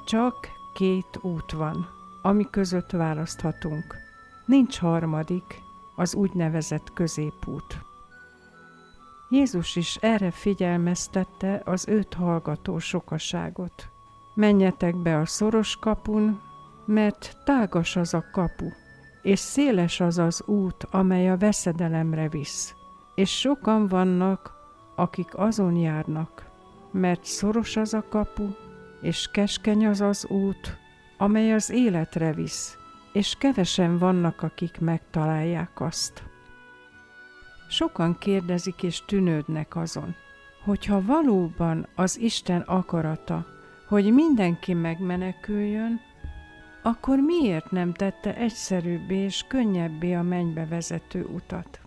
Csak két út van, ami között választhatunk. Nincs harmadik, az úgynevezett középút. Jézus is erre figyelmeztette az őt hallgató sokaságot. Menjetek be a szoros kapun, mert tágas az a kapu, és széles az az út, amely a veszedelemre visz, és sokan vannak, akik azon járnak, mert szoros az a kapu, és keskeny az az út, amely az életre visz, és kevesen vannak, akik megtalálják azt. Sokan kérdezik és tűnődnek azon, hogyha valóban az Isten akarata, hogy mindenki megmeneküljön, akkor miért nem tette egyszerűbbé és könnyebbé a mennybe vezető utat?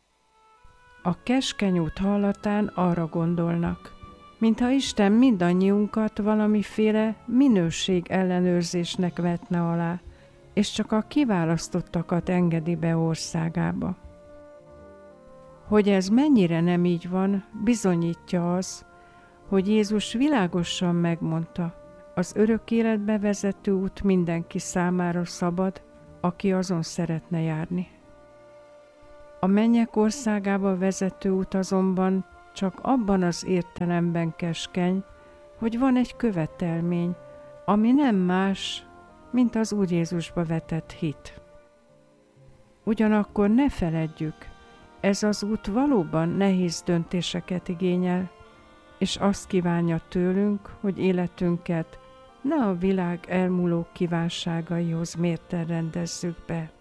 A keskeny út hallatán arra gondolnak, mintha Isten mindannyiunkat valamiféle minőség ellenőrzésnek vetne alá, és csak a kiválasztottakat engedi be országába. Hogy ez mennyire nem így van, bizonyítja az, hogy Jézus világosan megmondta, az örök életbe vezető út mindenki számára szabad, aki azon szeretne járni. A mennyek országába vezető út azonban csak abban az értelemben keskeny, hogy van egy követelmény, ami nem más, mint az Úr Jézusba vetett hit. Ugyanakkor ne feledjük, ez az út valóban nehéz döntéseket igényel, és azt kívánja tőlünk, hogy életünket ne a világ elmúló kívánságaihoz mérten rendezzük be.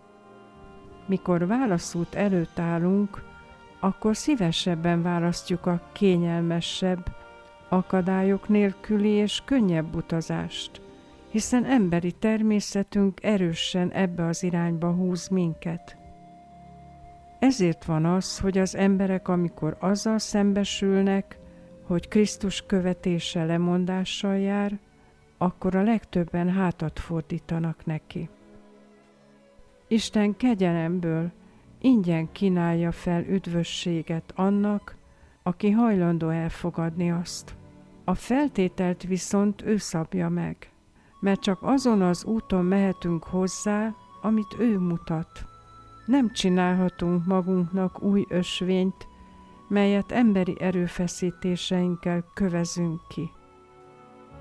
Mikor válaszút előtt állunk, akkor szívesebben választjuk a kényelmesebb, akadályok nélküli és könnyebb utazást, hiszen emberi természetünk erősen ebbe az irányba húz minket. Ezért van az, hogy az emberek, amikor azzal szembesülnek, hogy Krisztus követése lemondással jár, akkor a legtöbben hátat fordítanak neki. Isten kegyelemből ingyen kínálja fel üdvösséget annak, aki hajlandó elfogadni azt. A feltételt viszont ő szabja meg, mert csak azon az úton mehetünk hozzá, amit ő mutat. Nem csinálhatunk magunknak új ösvényt, melyet emberi erőfeszítéseinkkel kövezünk ki.